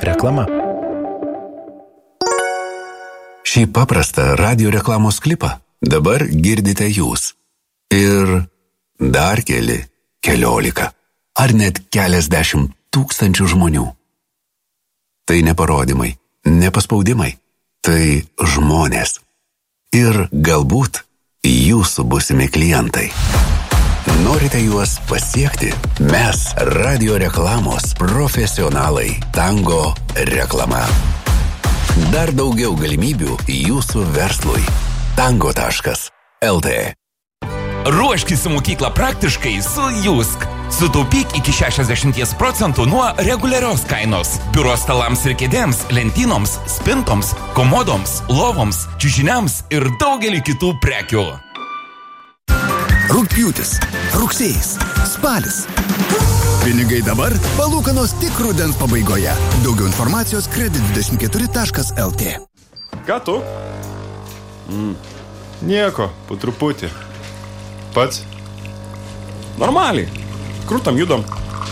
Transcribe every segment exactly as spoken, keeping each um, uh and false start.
Reklama. Šį paprastą radio reklamos klipą dabar girdite jūs. Ir dar keli, keliolika, ar net keliasdešimt tūkstančių žmonių. Tai ne parodymai, ne paspaudimai, tai žmonės. Ir galbūt jūsų būsimi klientai. Norite juos pasiekti? Mes, radio reklamos profesionalai, Tango reklama. Dar daugiau galimybių jūsų verslui. tango taškas el tė. Ruoškis į mokyklą praktiškai su Jusk. Sutaupyk iki šešiasdešimt procentų nuo reguliarios kainos. Biuro stalams ir kėdėms, lentynoms, spintoms, komodoms, lovoms, čiužiniams ir daugelį kitų prekių. Rugpjūtis, rugsėjis, spalis. Pinigai dabar, palūkanos tik rudens pabaigoje. Daugiau informacijos kredit dvidešimt keturi taškas el tė. Ką tu? Mm. Nieko, po truputį. Pats? Normaliai. Krūtam judam.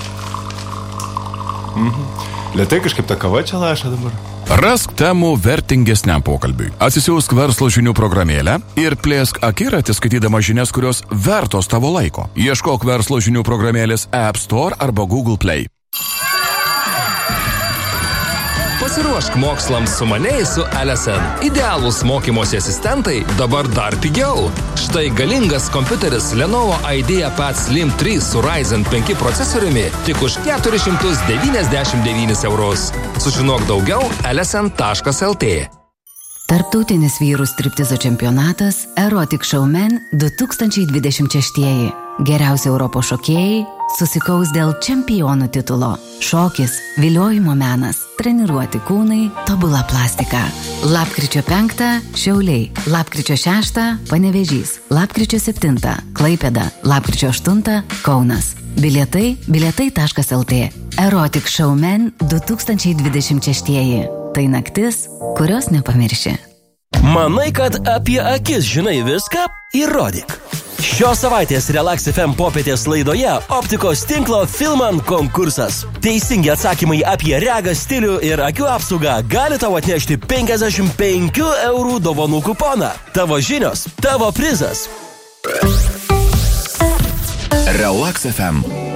Mhm. Lėtai kažkaip ta kava čia laša dabar. Rask temų vertingesniam pokalbiui. Atsisiųsk verslo žinių programėlę ir plėsk akiratį skaitydama žinias, kurios vertos tavo laiko. Ieškok verslo žinių programėlės App Store arba Google Play. Pasiruošk mokslams sumaniai su L S N. Idealūs mokymosi asistentai dabar dar pigiau. Štai galingas kompiuteris Lenovo IdeaPad Slim trys su Ryzen penki procesoriumi tik už keturis šimtus devyniasdešimt devynis eurus. Sužinok daugiau el es en taškas el tė. Tarptautinis vyrų striptizo čempionatas Erotic Showman du tūkstančiai dvidešimt šeši. Geriausi Europos šokėjai susikaus dėl čempionų titulo. Šokis, viliojimo menas, treniruoti kūnai, tobula plastika. Lapkričio penktą Šiauliai, lapkričio šeštą Panevėžys, lapkričio septintą Klaipėda, lapkričio aštuntą Kaunas. Bilietai bilietai taškas el tė. Erotic Showman du tūkstančiai dvidešimt šeši. Tai naktis, kurios nepamirši. Manai, kad apie akis žinai viską? Įrodyk. Šios savaitės Relax ef em popietės laidoje optikos tinklo Filman konkursas. Teisingi atsakymai apie regą, stilių ir akių apsaugą gali tau atnešti penkiasdešimt penkių eurų dovanų kuponą. Tavo žinios, tavo prizas. Relax ef em